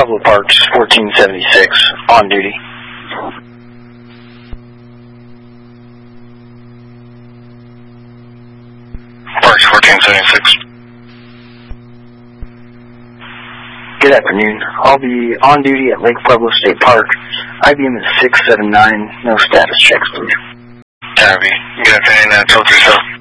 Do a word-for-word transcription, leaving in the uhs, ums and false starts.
Pueblo Parks, fourteen seventy-six, on duty. Parks, fourteen seventy-six. Good afternoon. I'll be on duty at Lake Pueblo State Park. I B M is six seven nine, no status checks, please. Copy. Good afternoon, uh, twelve three seven.